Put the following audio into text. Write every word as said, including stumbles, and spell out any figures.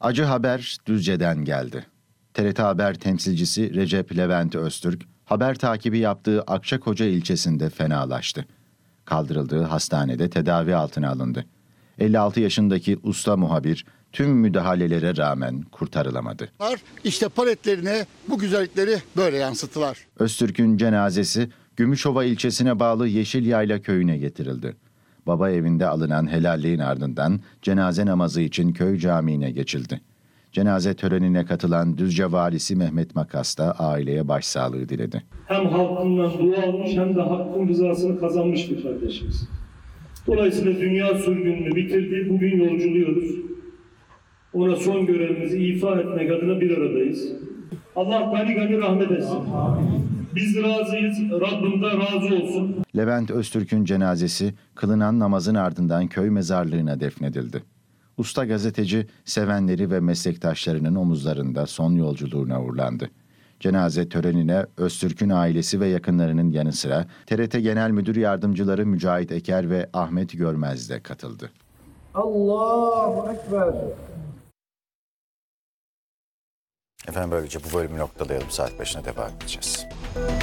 Acı haber Düzce'den geldi. T R T Haber temsilcisi Recep Levent Öztürk, haber takibi yaptığı Akçakoca ilçesinde fenalaştı. Kaldırıldığı hastanede tedavi altına alındı. elli altı yaşındaki usta muhabir tüm müdahalelere rağmen kurtarılamadı. İşte paletlerine bu güzellikleri böyle yansıttılar. Öztürk'ün cenazesi Gümüşova ilçesine bağlı Yeşilyayla köyüne getirildi. Baba evinde alınan helalliğin ardından cenaze namazı için köy camiine geçildi. Cenaze törenine katılan Düzce valisi Mehmet Makas da aileye başsağlığı diledi. Hem halkından dua almış hem de hakkın rızasını kazanmış bir kardeşimiz. Dolayısıyla dünya sürgününü bitirdi, bugün yolculuyoruz. Ona son görevimizi ifa etmek adına bir aradayız. Allah gani gani rahmet etsin. Biz razıyız, Rabbim de razı olsun. Levent Öztürk'ün cenazesi kılınan namazın ardından köy mezarlığına defnedildi. Usta gazeteci sevenleri ve meslektaşlarının omuzlarında son yolculuğuna uğurlandı. Cenaze törenine Öztürk'ün ailesi ve yakınlarının yanı sıra T R T Genel Müdür Yardımcıları Mücahit Eker ve Ahmet Görmez de katıldı. Allahu Ekber. Efendim böylece bu bölümü noktalayalım. Saat beşine devam edeceğiz.